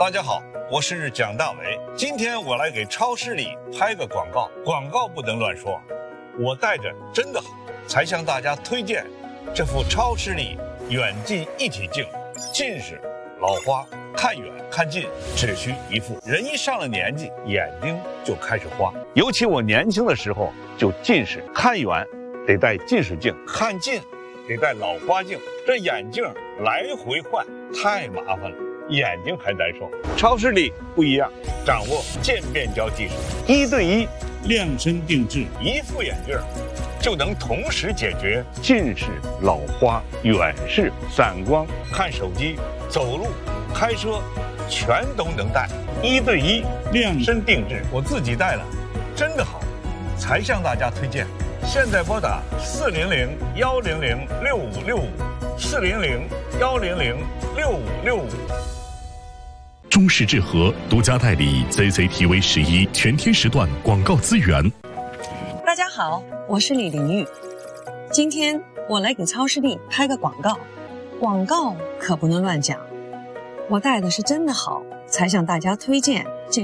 大家好，我是蒋大为。今天我来给超市里拍个广告，广告不能乱说。我带着真的好，才向大家推荐这副超视力远近一体镜。近视、老花，看远看近只需一副。人一上了年纪，眼睛就开始花。尤其我年轻的时候就近视，看远得戴近视镜，看近得戴老花镜。这眼镜来回换太麻烦了，眼睛还难受。超视力不一样，掌握渐变焦技术，1对1 量身定制， 一副眼镜就能同时解决近视、老花、远视、散光、看手机、走路、开车，全都能戴。1对1量身定制，我自己戴了，真的好，才向大家推荐。现在拨打400-100-6565，400-100-6565。 中视智和独家代理 CCTV11全天时段广告资源。 大家好，我是李玲玉。今天我来给超视力拍个广告，广告可不能乱讲。我带的是真的好，才向大家推荐这